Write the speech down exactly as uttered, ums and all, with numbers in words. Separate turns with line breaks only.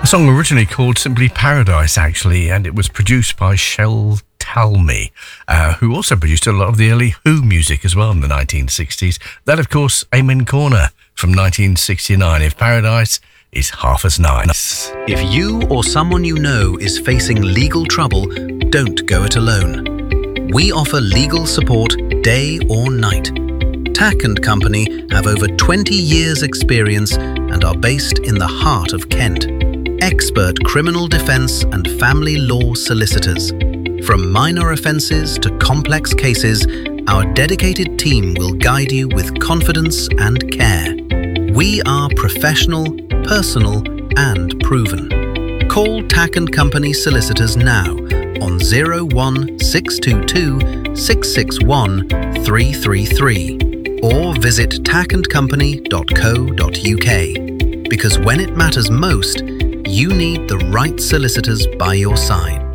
song originally called simply Paradise, actually, and it was produced by Shel Talmy, uh, who also produced a lot of the early Who music as well in the nineteen sixties. That, of course, Amen Corner from nineteen sixty-nine. If Paradise is half as nice.
If you or someone you know is facing legal trouble, don't go it alone. We offer legal support day or night. Tack and Company have over twenty years experience and are based in the heart of Kent. Expert criminal defence and family law solicitors. From minor offences to complex cases, our dedicated team will guide you with confidence and care. We are professional, personal and proven. Call Tack and Company solicitors now on zero one six two two six six one three three three or visit tack and company dot co dot U K, because when it matters most, you need the right solicitors by your side.